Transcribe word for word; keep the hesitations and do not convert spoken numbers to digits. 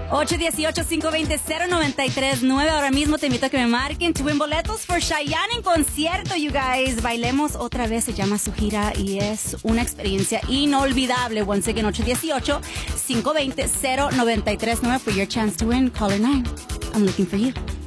ocho uno ocho, cinco dos cero, cero nueve tres nueve. Ahora mismo te invito a que me marquen to win boletos for Chayanne en concierto, you guys. Bailemos otra vez, se llama su gira y es una experiencia inolvidable. Once again, ocho uno ocho, cinco dos cero, cero nueve tres nueve for your chance to win. Caller nine. I'm looking for you.